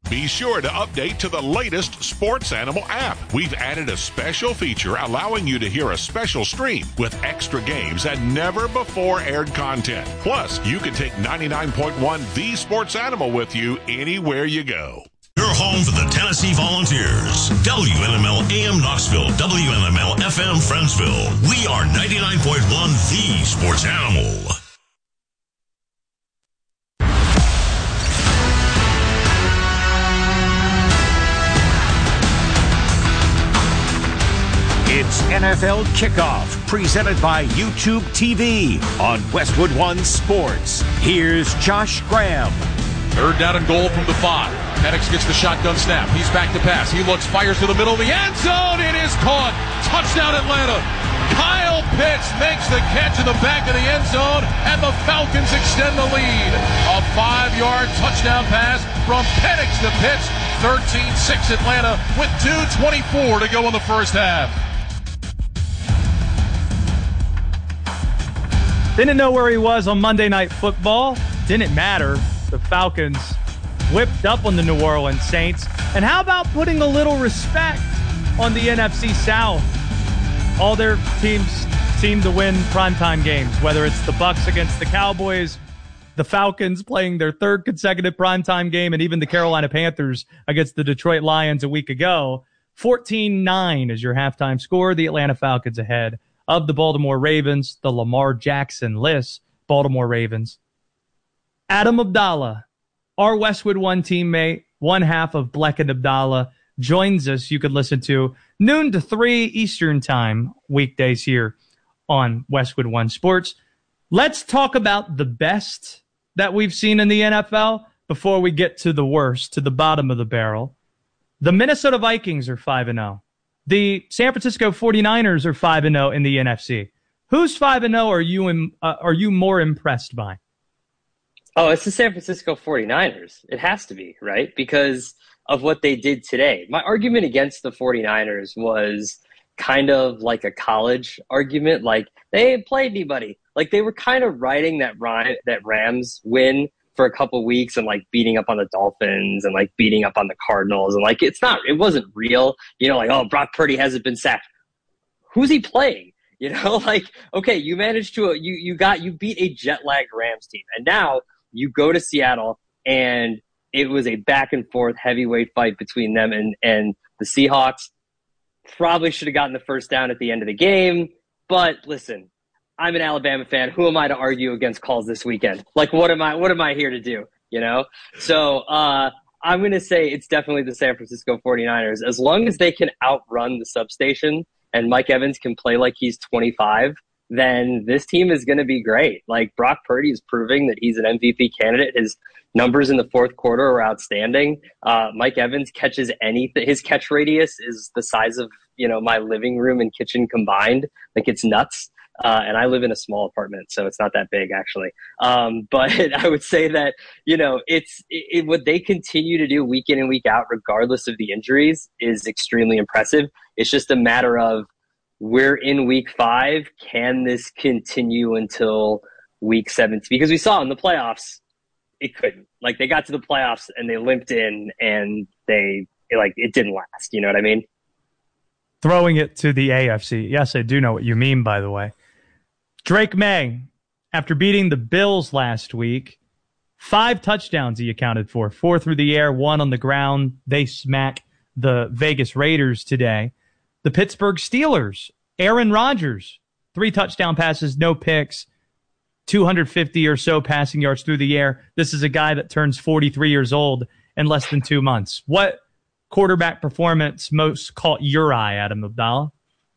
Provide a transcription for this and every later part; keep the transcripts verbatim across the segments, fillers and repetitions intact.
Be sure to update to the latest Sports Animal app. We've added a special feature allowing you to hear a special stream with extra games and never before aired content. Plus, you can take ninety-nine point one The Sports Animal with you anywhere you go. Your home for the Tennessee Volunteers. W N M L A M Knoxville, W N M L F M Friendsville. We are ninety-nine point one The Sports Animal. It's N F L Kickoff, presented by YouTube T V on Westwood One Sports. Here's Josh Graham. Third down and goal from the five. Penix gets the shotgun snap. He's back to pass. He looks, fires to the middle of the end zone. It is caught. Touchdown Atlanta. Kyle Pitts makes the catch in the back of the end zone, and the Falcons extend the lead. A five-yard touchdown pass from Penix to Pitts. thirteen six Atlanta with two twenty-four to go in the first half. Didn't know where he was on Monday Night Football. Didn't matter. The Falcons whipped up on the New Orleans Saints. And how about putting a little respect on the N F C South? All their teams seem to win primetime games, whether it's the Bucs against the Cowboys, the Falcons playing their third consecutive primetime game, and even the Carolina Panthers against the Detroit Lions a week ago. fourteen nine is your halftime score. The Atlanta Falcons ahead of the Baltimore Ravens, the Lamar Jackson-less Baltimore Ravens. Adam Abdallah, our Westwood One teammate, one half of Bleck and Abdallah, joins us. You could listen to noon to three Eastern time weekdays here on Westwood One Sports. Let's talk about the best that we've seen in the N F L before we get to the worst, to the bottom of the barrel. The Minnesota Vikings are five and oh. The San Francisco forty-niners are five and oh in the N F C. Who's five and oh are you in, uh, are you more impressed by? Oh, it's the San Francisco forty-niners. It has to be, right? Because of what they did today. My argument against the forty-niners was kind of like a college argument. Like, they ain't played anybody. Like, they were kind of riding that that Rams win for a couple weeks and, like, beating up on the Dolphins and, like, beating up on the Cardinals. And, like, it's not, it wasn't real. You know, like, oh, Brock Purdy hasn't been sacked. Who's he playing? You know, like, okay, you managed to, you, you got, you beat a jet-lagged Rams team. And now you go to Seattle, and it was a back and forth heavyweight fight between them and, and the Seahawks. Probably should have gotten the first down at the end of the game. But listen, I'm an Alabama fan. Who am I to argue against calls this weekend? Like, what am I, what am I here to do? You know? So, uh, I'm going to say it's definitely the San Francisco forty-niners. As long as they can outrun the substation and Mike Evans can play like he's twenty-five, then this team is going to be great. Like, Brock Purdy is proving that he's an M V P candidate. His numbers in the fourth quarter are outstanding. Uh, Mike Evans catches anything. His catch radius is the size of, you know, my living room and kitchen combined. Like, it's nuts. Uh, and I live in a small apartment, so it's not that big, actually. Um, but I would say that, you know, it's it, it, what they continue to do week in and week out, regardless of the injuries, is extremely impressive. It's just a matter of, we're in week five. Can this continue until week seventeen? Because we saw in the playoffs, it couldn't. Like, they got to the playoffs and they limped in, and they, like, it didn't last. You know what I mean? Throwing it to the A F C. Yes, I do know what you mean, by the way. Drake May, after beating the Bills last week, five touchdowns he accounted for. Four through the air, one on the ground. They smack the Vegas Raiders today. The Pittsburgh Steelers, Aaron Rodgers, three touchdown passes, no picks, two hundred fifty or so passing yards through the air. This is a guy that turns forty-three years old in less than two months. What quarterback performance most caught your eye, Adam Abdallah?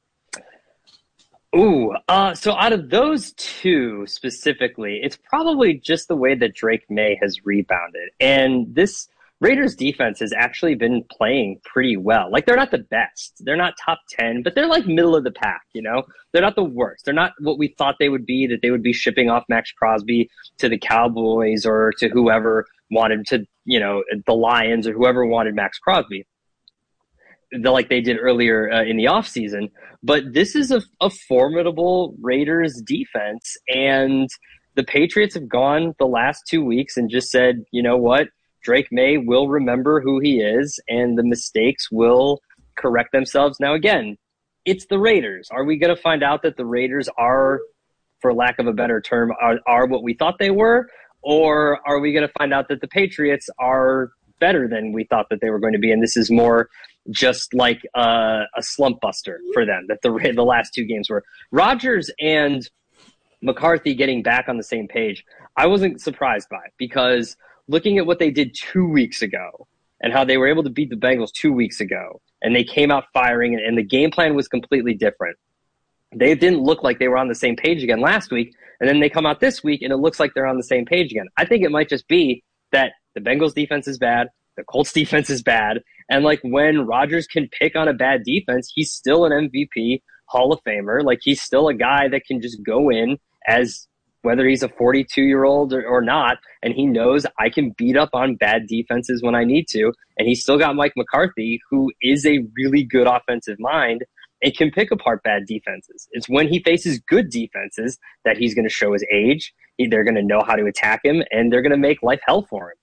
Ooh, uh, so out of those two specifically, it's probably just the way that Drake May has rebounded. And this Raiders defense has actually been playing pretty well. Like, they're not the best. They're not top ten, but they're like middle of the pack, you know? They're not the worst. They're not what we thought they would be, that they would be shipping off Max Crosby to the Cowboys or to whoever wanted to, you know, the Lions or whoever wanted Max Crosby. The, like they did earlier uh, in the offseason. But this is a, a formidable Raiders defense, and the Patriots have gone the last two weeks and just said, you know what, Drake May will remember who he is, and the mistakes will correct themselves. Now, again, it's the Raiders. Are we going to find out that the Raiders are, for lack of a better term, are, are what we thought they were? Or are we going to find out that the Patriots are better than we thought that they were going to be? And this is more just like a, a slump buster for them, that the, the last two games were. Rodgers and McCarthy getting back on the same page, I wasn't surprised by, because looking at what they did two weeks ago and how they were able to beat the Bengals two weeks ago, and they came out firing, and, and the game plan was completely different. They didn't look like they were on the same page again last week, and then they come out this week, and it looks like they're on the same page again. I think it might just be that the Bengals defense is bad, the Colts defense is bad, and like when Rodgers can pick on a bad defense, he's still an M V P, Hall of Famer. Like, he's still a guy that can just go in as whether he's a forty-two-year-old or, or not, and he knows I can beat up on bad defenses when I need to. And he's still got Mike McCarthy, who is a really good offensive mind and can pick apart bad defenses. It's when he faces good defenses that he's going to show his age. They're going to know how to attack him, and they're going to make life hell for him.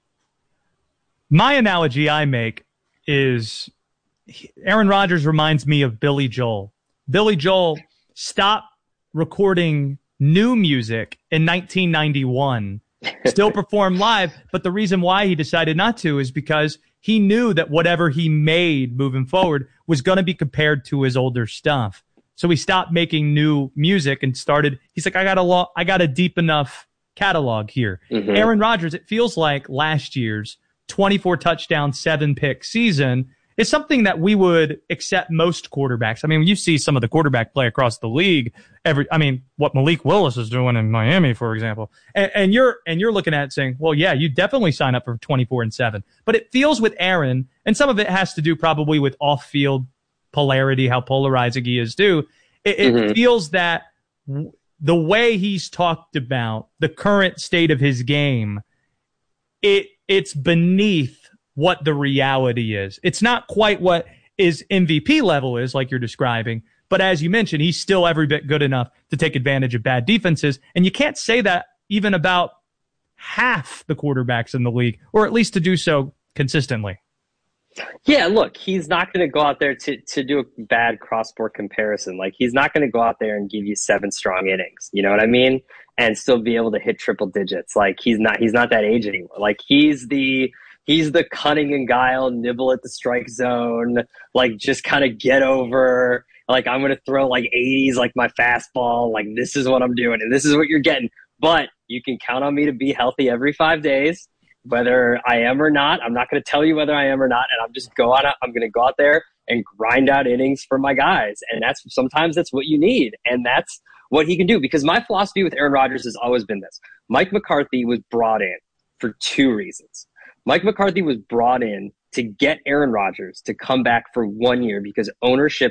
My analogy I make is Aaron Rodgers reminds me of Billy Joel. Billy Joel stopped recording new music in nineteen ninety-one, still performed live, but the reason why he decided not to is because he knew that whatever he made moving forward was going to be compared to his older stuff. So he stopped making new music and started, he's like, I got a lo- I got a deep enough catalog here. Mm-hmm. Aaron Rodgers, it feels like last year's twenty-four touchdown, seven pick season is something that we would accept most quarterbacks. I mean, you see some of the quarterback play across the league. Every, I mean, what Malik Willis is doing in Miami, for example, and, and you're and you're looking at it saying, well, yeah, you definitely sign up for twenty-four and seven. But it feels with Aaron, and some of it has to do probably with off-field polarity, how polarizing he is too. It, it mm-hmm. feels that w- the way he's talked about the current state of his game, it it's beneath what the reality is. It's not quite what his M V P level is, like you're describing, but as you mentioned, he's still every bit good enough to take advantage of bad defenses, and you can't say that even about half the quarterbacks in the league, or at least to do so consistently. Yeah, look, he's not going to go out there to, to do a bad cross-sport comparison. Like, he's not going to go out there and give you seven strong innings, you know what I mean? And still be able to hit triple digits. Like, he's not, he's not that age anymore. Like, he's the, He's the cunning and guile, nibble at the strike zone, like just kind of get over, like I'm going to throw like eighties like my fastball, like this is what I'm doing and this is what you're getting. But you can count on me to be healthy every five days, whether I am or not. I'm not going to tell you whether I am or not, and I'm just go out, I'm going to go out there and grind out innings for my guys. And that's sometimes that's what you need, and that's what he can do. Because my philosophy with Aaron Rodgers has always been this. Mike McCarthy was brought in for two reasons. Mike McCarthy was brought in to get Aaron Rodgers to come back for one year because ownership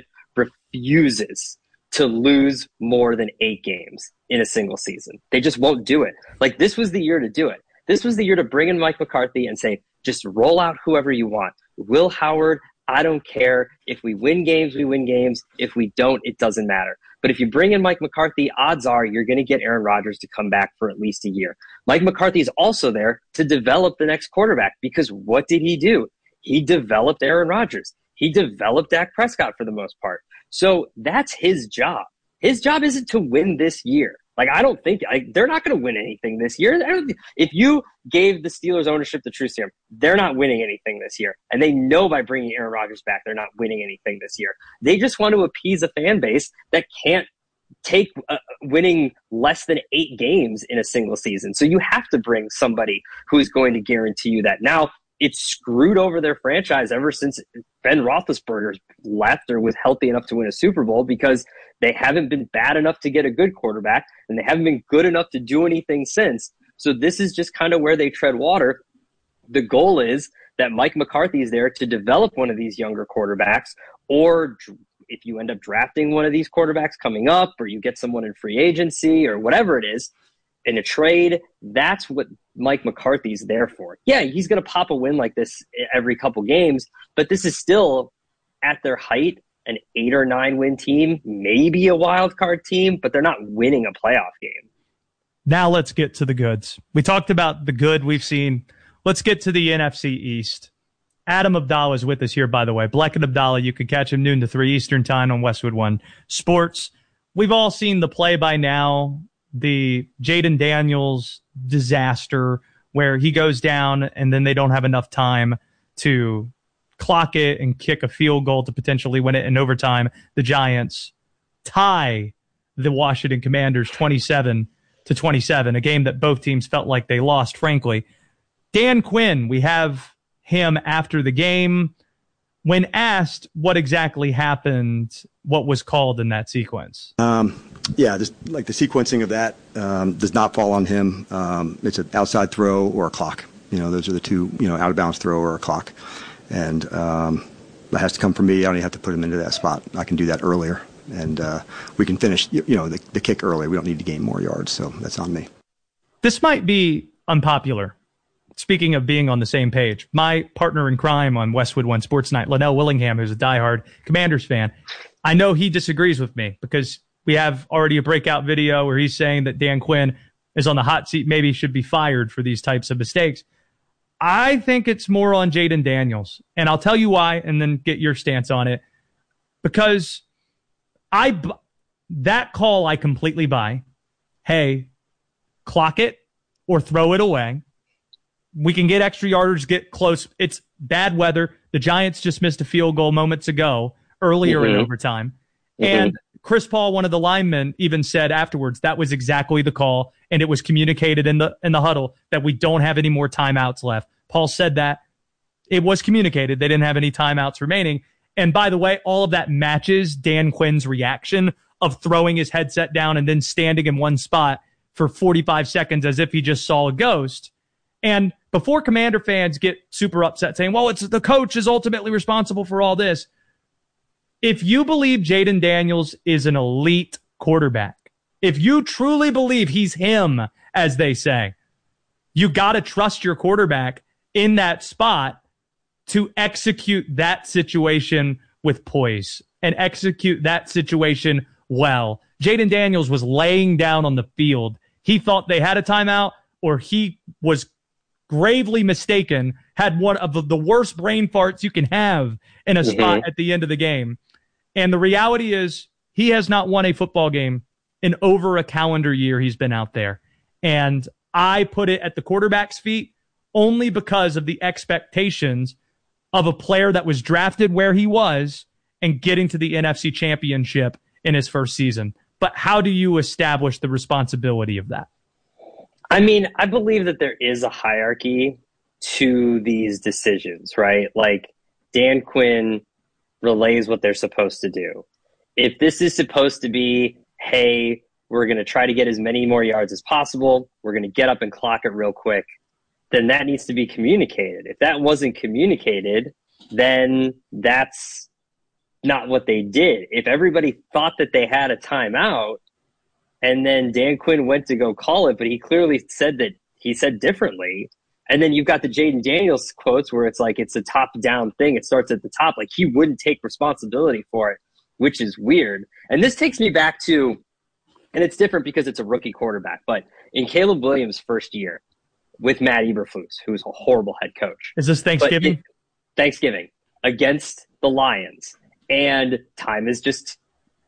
refuses to lose more than eight games in a single season. They just won't do it. Like, this was the year to do it. This was the year to bring in Mike McCarthy and say, just roll out whoever you want. Will Howard, I don't care. If we win games, we win games. If we don't, it doesn't matter. But if you bring in Mike McCarthy, odds are you're going to get Aaron Rodgers to come back for at least a year. Mike McCarthy is also there to develop the next quarterback, because what did he do? He developed Aaron Rodgers. He developed Dak Prescott for the most part. So that's his job. His job isn't to win this year. Like, I don't think I, they're not going to win anything this year. I don't, if you gave the Steelers ownership the truth serum, they're not winning anything this year. And they know by bringing Aaron Rodgers back, they're not winning anything this year. They just want to appease a fan base that can't take uh, winning less than eight games in a single season. So you have to bring somebody who's going to guarantee you that. Now, it's screwed over their franchise ever since Ben Roethlisberger left or was healthy enough to win a Super Bowl, because they haven't been bad enough to get a good quarterback, and they haven't been good enough to do anything since. So this is just kind of where they tread water. The goal is that Mike McCarthy is there to develop one of these younger quarterbacks, or if you end up drafting one of these quarterbacks coming up, or you get someone in free agency or whatever it is, in a trade, that's what Mike McCarthy's there for. Yeah, he's going to pop a win like this every couple games, but this is still, at their height, an eight or nine win team, maybe a wild card team, but they're not winning a playoff game. Now let's get to the goods. We talked about the good we've seen let's get to the N F C East. Adam Abdallah is with us here, by the way. Bleck and Abdallah, you can catch him noon to three Eastern time on Westwood One Sports. We've all seen the play by now, the Jayden Daniels disaster, where he goes down and then they don't have enough time to clock it and kick a field goal to potentially win it in overtime. The Giants tie the Washington Commanders twenty-seven to twenty-seven, a game that both teams felt like they lost, frankly. Dan Quinn, we have him after the game. When asked what exactly happened, what was called in that sequence? Um, yeah, just like the sequencing of that um, does not fall on him. Um, it's an outside throw or a clock. You know, those are the two, you know, out of bounds throw or a clock. And um, that has to come from me. I don't even have to put him into that spot. I can do that earlier. And uh, we can finish, you know, the, the kick early. We don't need to gain more yards, so that's on me. This might be unpopular. Speaking of being on the same page, my partner in crime on Westwood One Sports Night, Linnell Willingham, who's a diehard Commanders fan, I know he disagrees with me because we have already a breakout video where he's saying that Dan Quinn is on the hot seat, maybe should be fired for these types of mistakes. I think it's more on Jayden Daniels, and I'll tell you why and then get your stance on it. Because I that call I completely buy. Hey, clock it or throw it away. We can get extra yardage, get close. It's bad weather. The Giants just missed a field goal moments ago, earlier mm-hmm. in overtime. Mm-hmm. And Chris Paul, one of the linemen, even said afterwards that was exactly the call, and it was communicated in the in the huddle that we don't have any more timeouts left. Paul said that. It was communicated. They didn't have any timeouts remaining. And by the way, all of that matches Dan Quinn's reaction of throwing his headset down and then standing in one spot for forty-five seconds as if he just saw a ghost. And before Commander fans get super upset saying, well, it's the coach is ultimately responsible for all this. If you believe Jayden Daniels is an elite quarterback, if you truly believe he's him, as they say, you got to trust your quarterback in that spot to execute that situation with poise and execute that situation well. Jayden Daniels was laying down on the field. He thought they had a timeout, or he was gravely mistaken, had one of the worst brain farts you can have in a mm-hmm. spot at the end of the game. And the reality is he has not won a football game in over a calendar year he's been out there. And I put it at the quarterback's feet only because of the expectations of a player that was drafted where he was and getting to the N F C Championship in his first season. But how do you establish the responsibility of that? I mean, I believe that there is a hierarchy to these decisions, right? Like Dan Quinn relays what they're supposed to do. If this is supposed to be, hey, we're going to try to get as many more yards as possible, we're going to get up and clock it real quick, then that needs to be communicated. If that wasn't communicated, then that's not what they did. If everybody thought that they had a timeout, and then Dan Quinn went to go call it, but he clearly said that he said differently. And then you've got the Jayden Daniels quotes where it's like it's a top-down thing. It starts at the top. Like he wouldn't take responsibility for it, which is weird. And this takes me back to, and it's different because it's a rookie quarterback, but in Caleb Williams' first year with Matt Eberflus, who's a horrible head coach. Is this Thanksgiving? It, Thanksgiving against the Lions. And time is just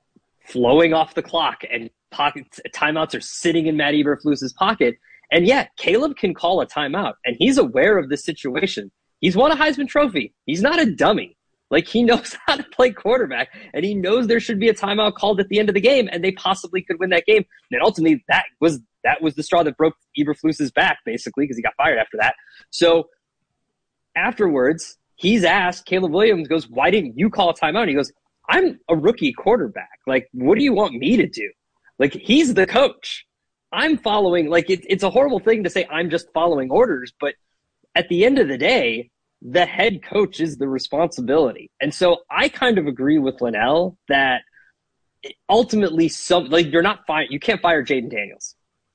flowing off the clock, and pockets, timeouts are sitting in Matt Eberflus's pocket. And yeah, Caleb can call a timeout, and he's aware of this situation. He's won a Heisman Trophy. He's not a dummy. Like, he knows how to play quarterback, and he knows there should be a timeout called at the end of the game, and they possibly could win that game. And ultimately, that was that was the straw that broke Eberflus's back, basically, because he got fired after that. So afterwards, he's asked, Caleb Williams goes, why didn't you call a timeout? And he goes, I'm a rookie quarterback. Like, what do you want me to do? Like, he's the coach. I'm following, like, it, it's a horrible thing to say I'm just following orders, but at the end of the day, the head coach is the responsibility. And so I kind of agree with Linnell that ultimately some, like, you're not fire, you can't fire Jayden Daniels.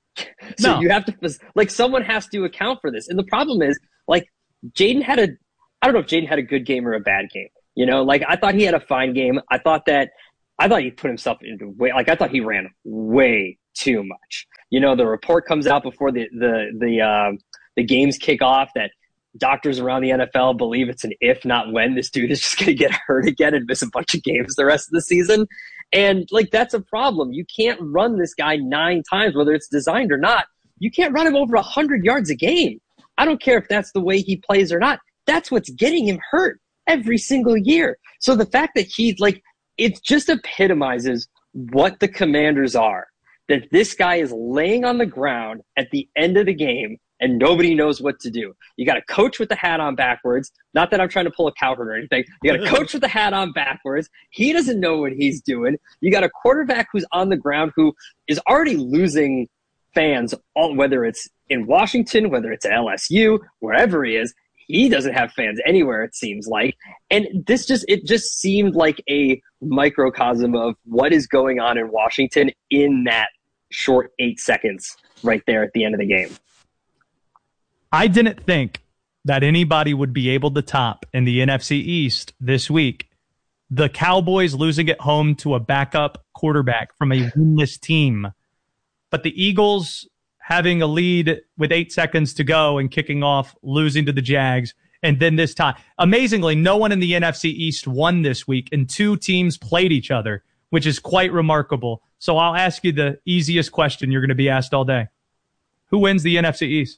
so no. you have to, like, someone has to account for this. And the problem is, like, Jayden had a, I don't know if Jayden had a good game or a bad game. You know, like, I thought he had a fine game. I thought that, I thought he put himself into way, like, I thought he ran way too much. You know, the report comes out before the, the, the, uh, the games kick off that doctors around the N F L believe it's an if, not when. This dude is just going to get hurt again and miss a bunch of games the rest of the season. And, like, that's a problem. You can't run this guy nine times, whether it's designed or not. You can't run him over one hundred yards a game. I don't care if that's the way he plays or not. That's what's getting him hurt every single year. So the fact that he's, like, it just epitomizes what the Commanders are, that this guy is laying on the ground at the end of the game and nobody knows what to do. You got a coach with the hat on backwards. Not that I'm trying to pull a Cowherd or anything. You got a coach with the hat on backwards. He doesn't know what he's doing. You got a quarterback who's on the ground who is already losing fans, all, whether it's in Washington, whether it's at L S U, wherever he is. He doesn't have fans anywhere, it seems like. And this just, it just seemed like a microcosm of what is going on in Washington in that short eight seconds right there at the end of the game. I didn't think that anybody would be able to top in the N F C East this week the Cowboys losing at home to a backup quarterback from a winless team. But the Eagles having a lead with eight seconds to go and kicking off, losing to the Jags. And then this time, amazingly, no one in the N F C East won this week, and two teams played each other, which is quite remarkable. So I'll ask you the easiest question you're going to be asked all day. Who wins the N F C East?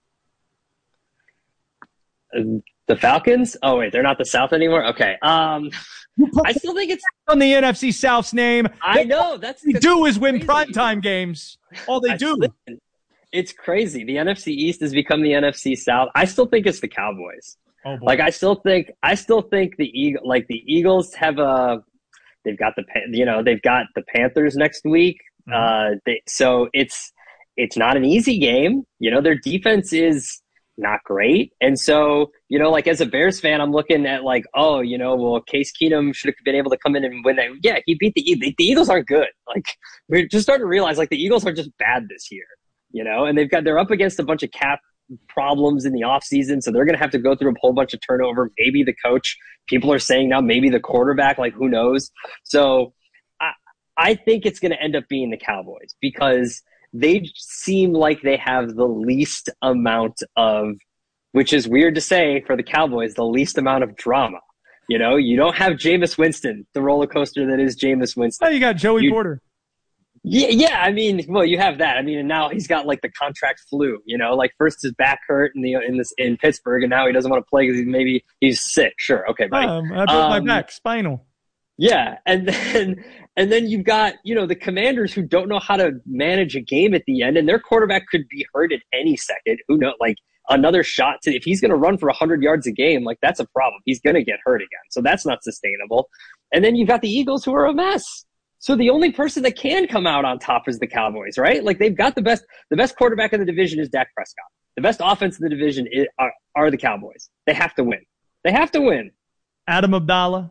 The Falcons? Oh, wait, they're not the South anymore? Okay. Um, I still think it's on the N F C South's name. I know. That's what they do is win primetime games. All they I do. Listen, it's crazy. The N F C East has become the N F C South. I still think it's the Cowboys. Oh, boy. Like, I still think, I still think the Eagle, like the Eagles have a, they've got the, you know, they've got the Panthers next week. Mm-hmm. Uh, they, so it's, it's not an easy game. You know, their defense is not great. And so, you know, like as a Bears fan, I'm looking at like, oh, you know, well, Case Keenum should have been able to come in and win that. Yeah, he beat the Eagles. The Eagles aren't good. Like, we're just starting to realize like the Eagles are just bad this year, you know, and they've got, they're up against a bunch of cap problems in the offseason. So they're going to have to go through a whole bunch of turnover. Maybe the coach, people are saying now, maybe the quarterback, like who knows? So I, I think it's going to end up being the Cowboys because they seem like they have the least amount of, which is weird to say for the Cowboys, the least amount of drama. You know, you don't have Jameis Winston, the roller coaster that is Jameis Winston. Oh, you got Joey you, Porter. Yeah, yeah. I mean, well, you have that. I mean, and now he's got like the contract flu. You know, like first his back hurt in the in this in Pittsburgh, and now he doesn't want to play because maybe he's sick. Sure, okay, buddy. Um, I broke um, my back, spinal. Yeah, and then and then you've got, you know, the Commanders who don't know how to manage a game at the end, and their quarterback could be hurt at any second. Who knows? Like another shot to if he's going to run for one hundred yards a game, like that's a problem. He's going to get hurt again, so that's not sustainable. And then you've got the Eagles who are a mess. So the only person that can come out on top is the Cowboys, right? Like they've got the best the best quarterback in the division is Dak Prescott. The best offense in the division is, are, are the Cowboys. They have to win. They have to win. Adam Abdallah.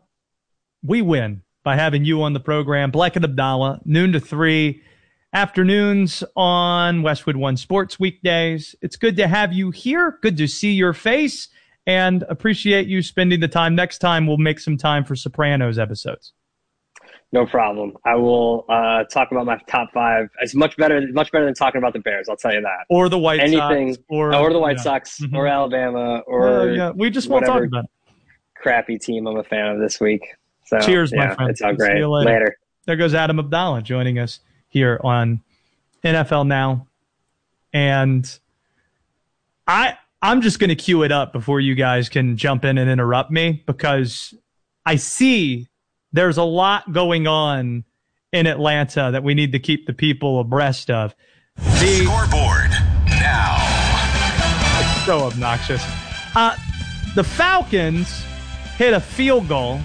We win by having you on the program. Bleck and Abdallah, noon to three, afternoons on Westwood One Sports weekdays. It's good to have you here. Good to see your face and appreciate you spending the time. Next time, we'll make some time for Sopranos episodes. No problem. I will uh, talk about my top five. It's much better, much better than talking about the Bears. I'll tell you that. Or the White Anything, Sox. Or, or the White yeah. Sox. Mm-hmm. Or Alabama. Or uh, yeah. We just won't talk about it. Crappy team I'm a fan of this week. So, cheers, yeah, my friend. It's all great. See you later. later. There goes Adam Abdallah joining us here on N F L Now. And I, I'm just going to cue it up before you guys can jump in and interrupt me because I see there's a lot going on in Atlanta that we need to keep the people abreast of. The scoreboard now. It's so obnoxious. Uh, the Falcons hit a field goal.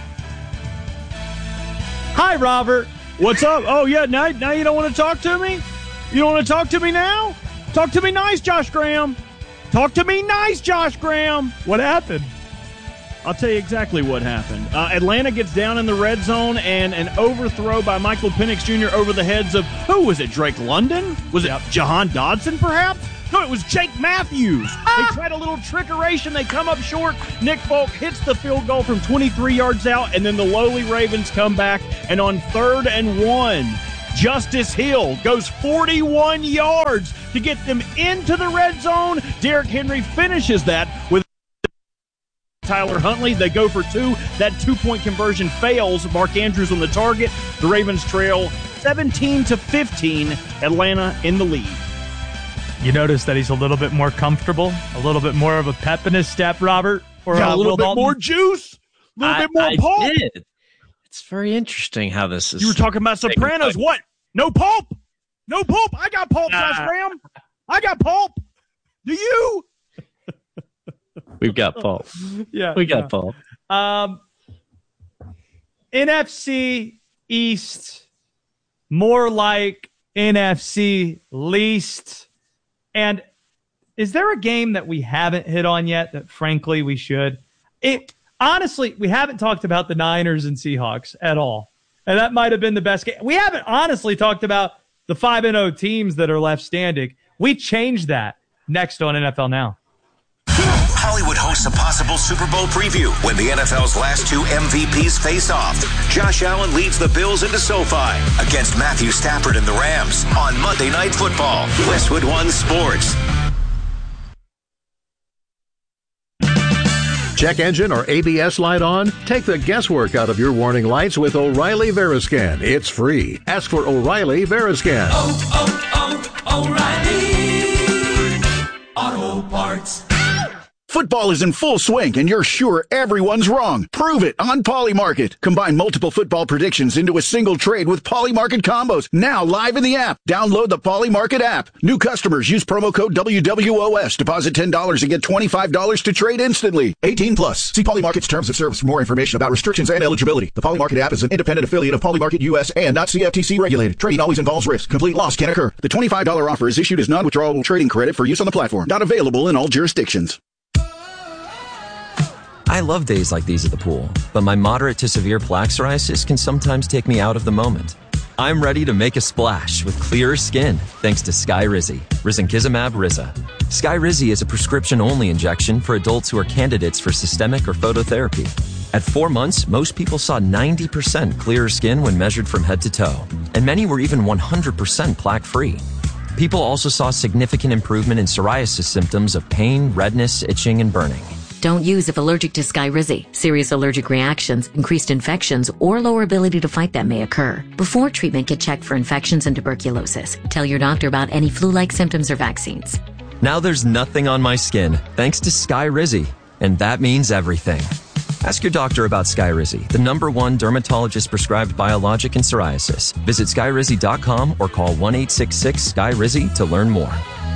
Hi, Robert. What's up? Oh, yeah, now, now you don't want to talk to me? You don't want to talk to me now? Talk to me nice, Josh Graham. Talk to me nice, Josh Graham. What happened? I'll tell you exactly what happened. Uh, Atlanta gets down in the red zone, and an overthrow by Michael Penix Junior over the heads of, who was it, Drake London? Was it yep. Jahan Dodson, perhaps? No, it was Jake Matthews. Ah. They tried a little trickeration. They come up short. Nick Folk hits the field goal from twenty-three yards out, and then the lowly Ravens come back, and on third and one, Justice Hill goes forty-one yards to get them into the red zone. Derrick Henry finishes that with Tyler Huntley. They go for two. That two-point conversion fails. Mark Andrews on the target. The Ravens trail seventeen to fifteen. Atlanta in the lead. You notice that he's a little bit more comfortable, a little bit more of a pep in his step, Robert? Or Got uh, a little Will bit Dalton? more juice, a little I, bit more I pulp. did. It's very interesting how this is. You were talking about Sopranos. What? No pulp? No pulp? I got pulp, Nah. Josh Graham. I got pulp. Do you? We've got Paul. Yeah, We got yeah. Paul. Um, N F C East, more like N F C least. And is there a game that we haven't hit on yet that, frankly, we should? It honestly, we haven't talked about the Niners and Seahawks at all. And that might have been the best game. We haven't honestly talked about the five and oh teams that are left standing. We changed that next on N F L Now. Hollywood hosts a possible Super Bowl preview when the N F L's last two M V Ps face off. Josh Allen leads the Bills into SoFi against Matthew Stafford and the Rams on Monday Night Football. Westwood One Sports. Check engine or A B S light on? Take the guesswork out of your warning lights with O'Reilly Veriscan. It's free. Ask for O'Reilly Veriscan. Oh, oh, oh, O'Reilly Auto Parts. Football is in full swing, and you're sure everyone's wrong. Prove it on Polymarket. Combine multiple football predictions into a single trade with Polymarket combos. Now live in the app. Download the Polymarket app. New customers use promo code W W O S. Deposit ten dollars and get twenty-five dollars to trade instantly. eighteen plus. See Polymarket's terms of service for more information about restrictions and eligibility. The Polymarket app is an independent affiliate of Polymarket U S and not C F T C regulated. Trading always involves risk. Complete loss can occur. The twenty-five dollars offer is issued as non-withdrawable trading credit for use on the platform. Not available in all jurisdictions. I love days like these at the pool, but my moderate to severe plaque psoriasis can sometimes take me out of the moment. I'm ready to make a splash with clearer skin thanks to Skyrizi, risankizumab Riza. Skyrizi is a prescription-only injection for adults who are candidates for systemic or phototherapy. At four months, most people saw ninety percent clearer skin when measured from head to toe, and many were even one hundred percent plaque-free. People also saw significant improvement in psoriasis symptoms of pain, redness, itching, and burning. Don't use if allergic to Skyrizi. Serious allergic reactions, increased infections, or lower ability to fight them may occur. Before treatment, get checked for infections and tuberculosis. Tell your doctor about any flu-like symptoms or vaccines. Now there's nothing on my skin thanks to Skyrizi, and that means everything. Ask your doctor about Skyrizi, the number one dermatologist-prescribed biologic in psoriasis. Visit skyrizi dot com or call one eight six six S K Y R I Z I to learn more.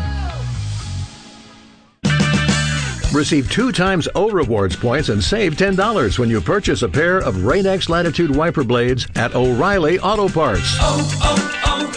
Receive two times O Rewards points and save ten dollars when you purchase a pair of Rain-X Latitude wiper blades at O'Reilly Auto Parts. Oh,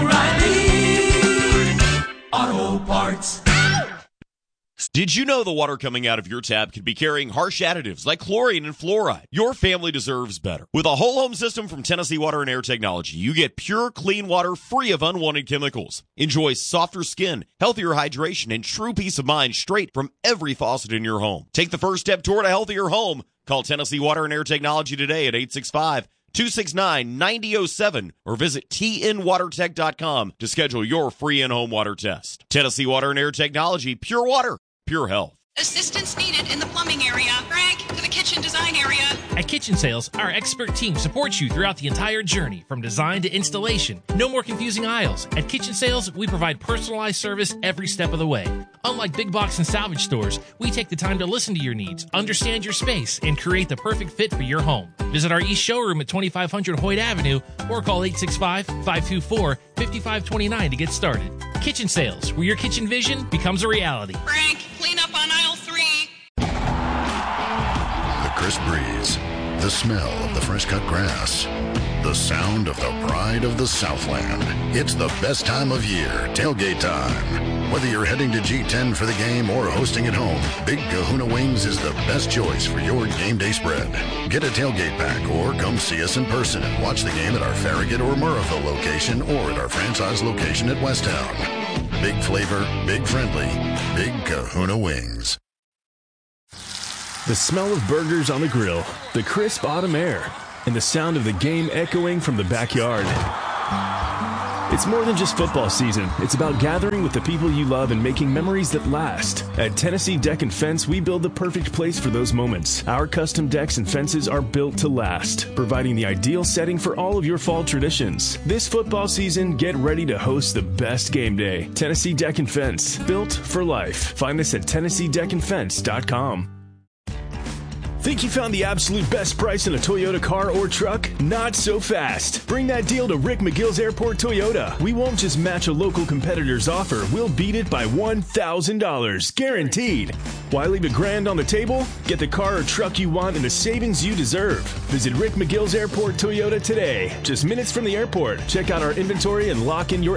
oh, oh, O'Reilly Auto Parts. Did you know the water coming out of your tap could be carrying harsh additives like chlorine and fluoride? Your family deserves better. With a whole home system from Tennessee Water and Air Technology, you get pure, clean water free of unwanted chemicals. Enjoy softer skin, healthier hydration, and true peace of mind straight from every faucet in your home. Take the first step toward a healthier home. Call Tennessee Water and Air Technology today at eight six five, two six nine, nine zero zero seven or visit T N water tech dot com to schedule your free in-home water test. Tennessee Water and Air Technology, pure water. Pure health. Assistance needed in the plumbing area. Greg, to the kitchen design area. At Kitchen Sales, our expert team supports you throughout the entire journey, from design to installation. No more confusing aisles. At Kitchen Sales, we provide personalized service every step of the way. Unlike big box and salvage stores, we take the time to listen to your needs, understand your space, and create the perfect fit for your home. Visit our East Showroom at twenty-five hundred Hoyt Avenue or call eight six five, five two four, five five two nine to get started. Kitchen Sales, where your kitchen vision becomes a reality. Frank, clean up on aisle three. The crisp breeze, the smell of the fresh cut grass, the sound of the pride of the Southland. It's the best time of year, tailgate time. Whether you're heading to G ten for the game or hosting at home, Big Kahuna Wings is the best choice for your game day spread. Get a tailgate pack or come see us in person and watch the game at our Farragut or Murrahville location or at our franchise location at Westtown. Big flavor, big friendly, Big Kahuna Wings. The smell of burgers on the grill, the crisp autumn air, and the sound of the game echoing from the backyard. It's more than just football season. It's about gathering with the people you love and making memories that last. At Tennessee Deck and Fence, we build the perfect place for those moments. Our custom decks and fences are built to last, providing the ideal setting for all of your fall traditions. This football season, get ready to host the best game day. Tennessee Deck and Fence, built for life. Find us at Tennessee Deck and Fence dot com. Think you found the absolute best price on a Toyota car or truck? Not so fast. Bring that deal to Rick McGill's Airport Toyota. We won't just match a local competitor's offer. We'll beat it by one thousand dollars. Guaranteed. Why leave a grand on the table? Get the car or truck you want and the savings you deserve. Visit Rick McGill's Airport Toyota today. Just minutes from the airport. Check out our inventory and lock in your